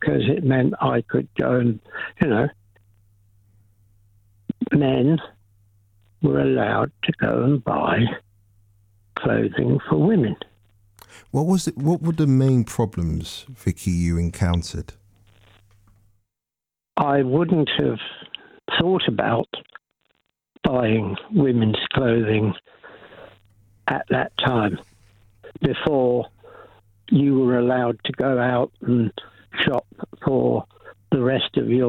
because it meant I could go and, men were allowed to go and buy clothing for women. What was it? What were the main problems, Vicky, you encountered? I wouldn't have thought about buying women's clothing at that time before you were allowed to go out and shop for the rest of your